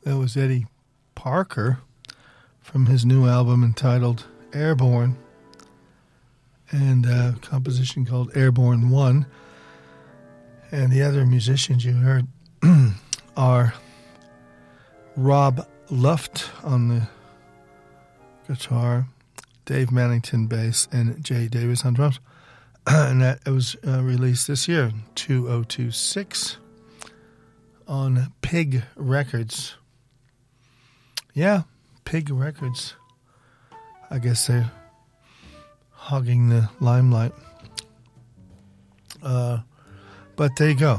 That was Eddie Parker from his new album entitled Airborne, and a composition called Airborne 1. And the other musicians you heard are Rob Luft on the guitar, Dave Mannington bass, and Jay Davis on drums. And that was released this year, 2026, on Pig Records. Yeah, Pig Records. I guess they're hogging the limelight. But there you go.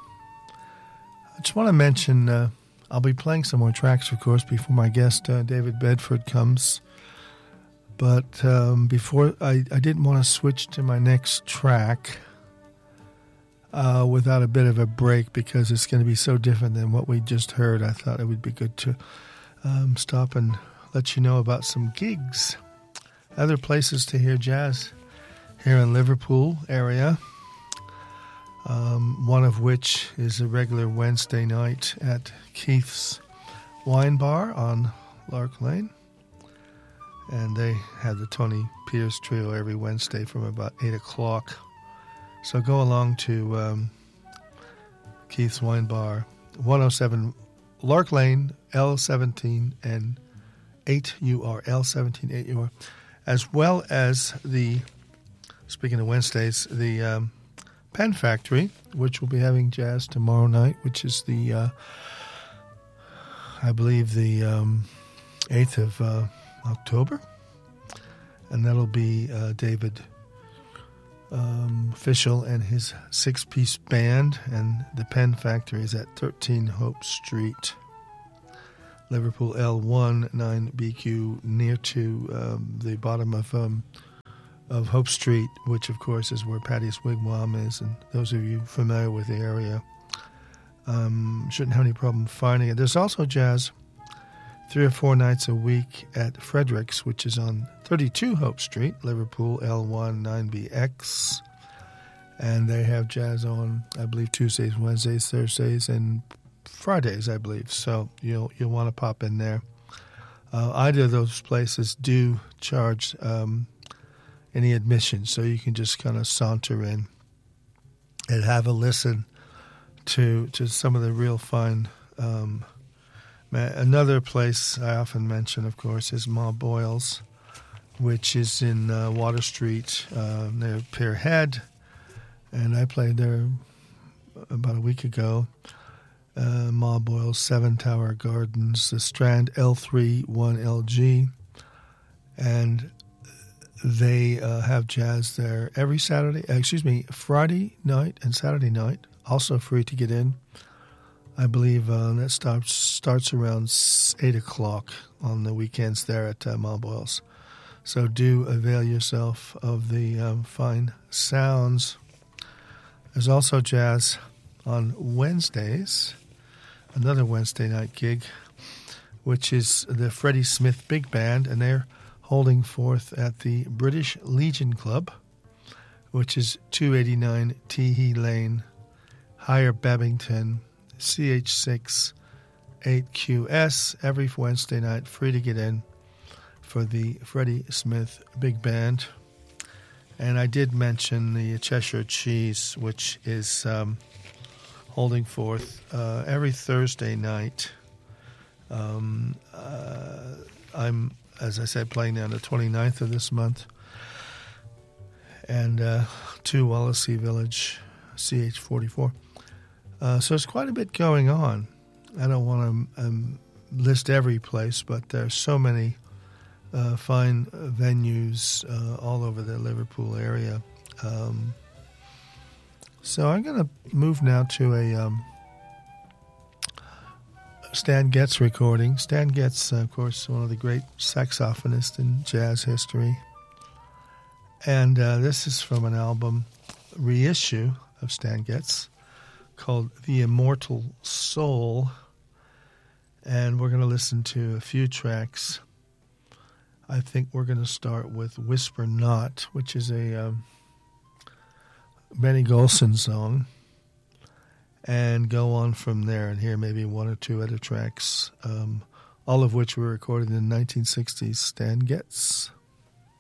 I just want to mention, I'll be playing some more tracks, of course, before my guest, David Bedford, comes. But before, I didn't want to switch to my next track without a bit of a break, because it's going to be so different than what we just heard. I thought it would be good to stop and let you know about some gigs, other places to hear jazz here in Liverpool area. One of which is a regular Wednesday night at Keith's Wine Bar on Lark Lane. And they have the Tony Pierce Trio every Wednesday from about 8 o'clock. So go along to Keith's Wine Bar, 107 Lark Lane, L17 and 8UR, L17, 8UR. As well as the, speaking of Wednesdays, the Pen Factory, which will be having jazz tomorrow night, which is the, I believe, the 8th of October. And that'll be David Fischel and his 6-piece band. And the Pen Factory is at 13 Hope Street, Liverpool, L1 9BQ, near to the bottom of Hope Street, which of course is where Patty's Wigwam is, and those of you familiar with the area shouldn't have any problem finding it. There's also jazz 3 or 4 nights a week at Frederick's, which is on 32 Hope Street, Liverpool, L1 9BX, and they have jazz on, I believe, Tuesdays, Wednesdays, Thursdays, and Fridays, I believe. So you'll want to pop in there. Either of those places do charge any admission, so you can just kind of saunter in and have a listen to some of the real fine. Another place I often mention, of course, is Ma Boyle's, which is in Water Street near Pier Head, and I played there about a week ago. Ma Boyle's 7 Tower Gardens, the Strand, L3 1LG, and they have jazz there every Friday night and Saturday night, also free to get in. I believe that starts around 8 o'clock on the weekends there at Ma Boyle's. So do avail yourself of the fine sounds. There's also jazz on Wednesdays, another Wednesday night gig, which is the Freddie Smith Big Band, and they're holding forth at the British Legion Club, which is 289 Teehee Lane, Higher Babington, CH6 8QS, every Wednesday night, free to get in for the Freddie Smith Big Band. And I did mention the Cheshire Cheese, which is holding forth every Thursday night. I'm, as I said, playing there on the 29th of this month. And 2 Wallasey Village, CH44. So there's quite a bit going on. I don't want to list every place, but there's so many fine venues all over the Liverpool area. So I'm going to move now to a Stan Getz recording. Stan Getz, of course, one of the great saxophonists in jazz history. And this is from an album reissue of Stan Getz called The Immortal Soul. And we're going to listen to a few tracks. I think we're going to start with Whisper Not, which is a Benny Golson song. and go on from there and hear maybe one or two other tracks, all of which were recorded in the 1960s. Stan Getz.